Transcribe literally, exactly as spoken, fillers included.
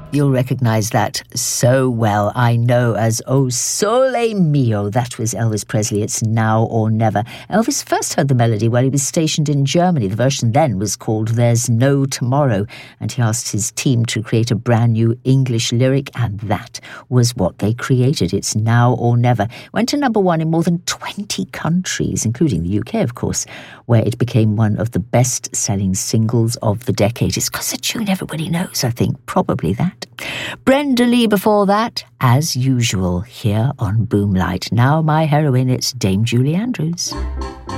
You'll recognise that so well, I know, as O Sole Mio. That was Elvis Presley, It's Now or Never. Elvis first heard the melody while he was stationed in Germany. The version then was called There's No Tomorrow, and he asked his team to create a brand new English lyric, and that was what they created. It's Now or Never. Went to number one in more than twenty countries, including the U K, of course, where it became one of the best-selling singles of the decade. It's because the tune everybody knows, I think, probably that. Brenda Lee before that, as usual, here on Boomlight. Now my heroine, it's Dame Julie Andrews.